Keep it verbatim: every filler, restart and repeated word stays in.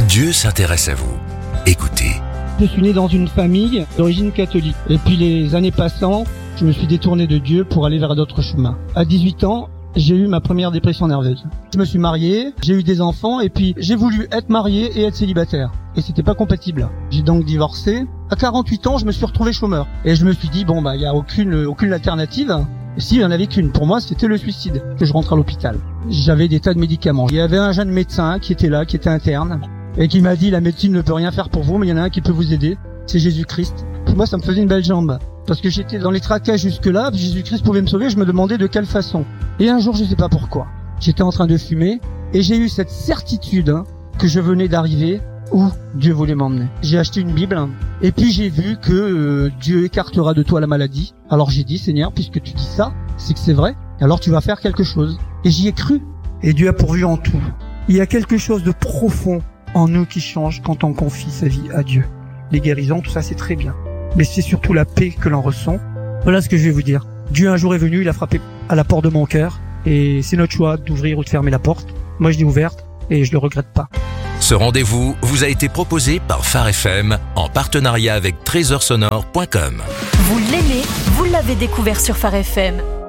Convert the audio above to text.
Dieu s'intéresse à vous. Écoutez. Je suis né dans une famille d'origine catholique. Et puis les années passant, je me suis détourné de Dieu pour aller vers d'autres chemins. À dix-huit ans, j'ai eu ma première dépression nerveuse. Je me suis marié, j'ai eu des enfants et puis j'ai voulu être marié et être célibataire. Et c'était pas compatible. J'ai donc divorcé. À quarante-huit ans, je me suis retrouvé chômeur. Et je me suis dit, bon, bah, il y a aucune, aucune alternative. Et s'il y en avait qu'une, pour moi, c'était le suicide, que je rentre à l'hôpital. J'avais des tas de médicaments. Il y avait un jeune médecin qui était là, qui était interne, et qui m'a dit, la médecine ne peut rien faire pour vous, mais il y en a un qui peut vous aider. C'est Jésus-Christ. Pour moi, ça me faisait une belle jambe. Parce que j'étais dans les tracas jusque-là, Jésus-Christ pouvait me sauver, je me demandais de quelle façon. Et un jour, je sais pas pourquoi, j'étais en train de fumer, et j'ai eu cette certitude hein, que je venais d'arriver où Dieu voulait m'emmener. J'ai acheté une Bible, et puis j'ai vu que euh, Dieu écartera de toi la maladie. Alors j'ai dit, Seigneur, puisque tu dis ça, c'est que c'est vrai, alors tu vas faire quelque chose. Et j'y ai cru. Et Dieu a pourvu en tout. Il y a quelque chose de profond en nous qui change quand on confie sa vie à Dieu. Les guérisons, tout ça, c'est très bien. Mais c'est surtout la paix que l'on ressent. Voilà ce que je vais vous dire. Dieu un jour est venu, il a frappé à la porte de mon cœur, et c'est notre choix d'ouvrir ou de fermer la porte. Moi, je l'ai ouverte, et je le regrette pas. Ce rendez-vous vous a été proposé par Phare F M en partenariat avec trésor sonore point com. Vous l'aimez, vous l'avez découvert sur Phare F M.